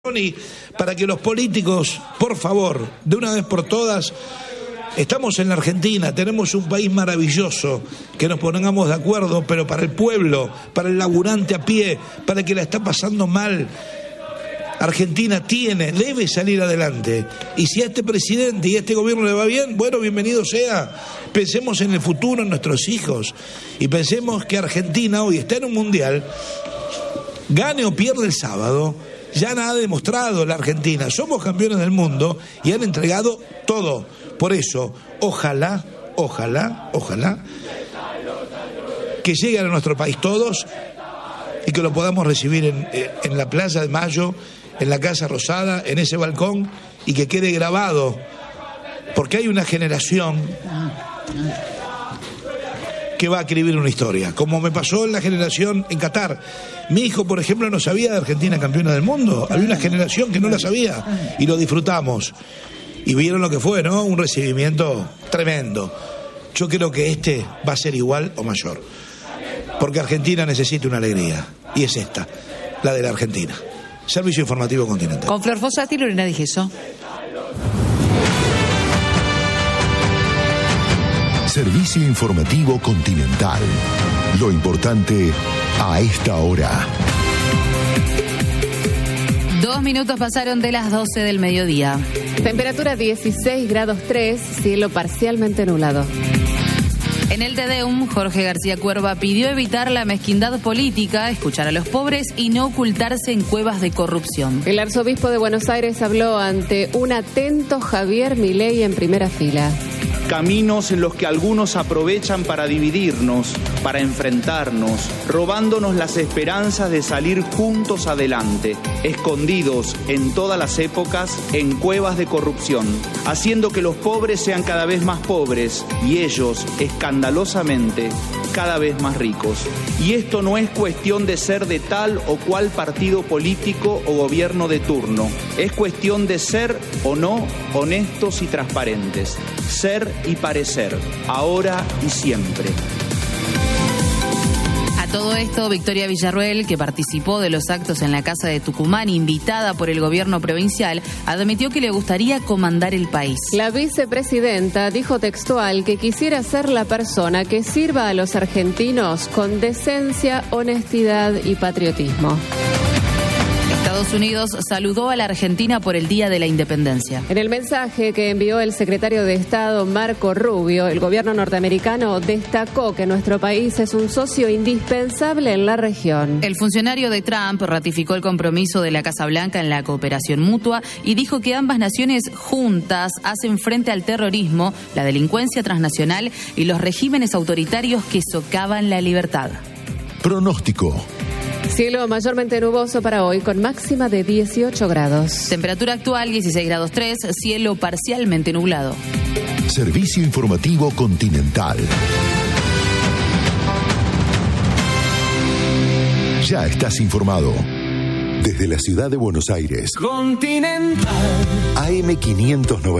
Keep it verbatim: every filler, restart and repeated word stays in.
Y para que los políticos, por favor, de una vez por todas, estamos en la Argentina, tenemos un país maravilloso, que nos pongamos de acuerdo, pero para el pueblo, para el laburante a pie, para el que la está pasando mal, Argentina tiene, debe salir adelante. Y si a este presidente y a este gobierno le va bien, bueno, bienvenido sea. Pensemos en el futuro, en nuestros hijos, y pensemos que Argentina hoy está en un mundial, gane o pierda el sábado. Ya nada ha demostrado la Argentina. Somos campeones del mundo y han entregado todo. Por eso, ojalá, ojalá, ojalá que lleguen a nuestro país todos y que lo podamos recibir en, en la Plaza de Mayo, en la Casa Rosada, en ese balcón, y que quede grabado. Porque hay una generación que va a escribir una historia, como me pasó en la generación en Qatar. Mi hijo, por ejemplo, no sabía de Argentina campeona del mundo. Había una generación que no la sabía y lo disfrutamos. Y vieron lo que fue, ¿no? Un recibimiento tremendo. Yo creo que este va a ser igual o mayor. Porque Argentina necesita una alegría. Y es esta, la de la Argentina. Servicio Informativo Continental. Con Flor Fossati y Lorena Di Gesso. Servicio Informativo Continental. Lo importante a esta hora. Dos minutos pasaron de las doce del mediodía. Temperatura dieciséis grados tres, cielo parcialmente nublado. En el Tedeum, Jorge García Cuerva pidió evitar la mezquindad política, escuchar a los pobres y no ocultarse en cuevas de corrupción. El arzobispo de Buenos Aires habló ante un atento Javier Milei en primera fila. Caminos en los que algunos aprovechan para dividirnos, para enfrentarnos, robándonos las esperanzas de salir juntos adelante, escondidos en todas las épocas en cuevas de corrupción, haciendo que los pobres sean cada vez más pobres y ellos, escandalosamente, cada vez más ricos. Y esto no es cuestión de ser de tal o cual partido político o gobierno de turno, es cuestión de ser o no honestos y transparentes, ser y parecer, ahora y siempre. A todo esto, Victoria Villarruel, que participó de los actos en la Casa de Tucumán, invitada por el gobierno provincial, admitió que le gustaría comandar el país. La vicepresidenta dijo textual que quisiera ser la persona que sirva a los argentinos con decencia, honestidad y patriotismo. Estados Unidos saludó a la Argentina por el Día de la Independencia. En el mensaje que envió el secretario de Estado Marco Rubio, el gobierno norteamericano destacó que nuestro país es un socio indispensable en la región. El funcionario de Trump ratificó el compromiso de la Casa Blanca en la cooperación mutua y dijo que ambas naciones juntas hacen frente al terrorismo, la delincuencia transnacional y los regímenes autoritarios que socavan la libertad. Pronóstico. Cielo mayormente nuboso para hoy con máxima de dieciocho grados. Temperatura actual dieciséis grados tres, cielo parcialmente nublado. Servicio Informativo Continental. Ya estás informado. Desde la ciudad de Buenos Aires. Continental. A M quinientos noventa.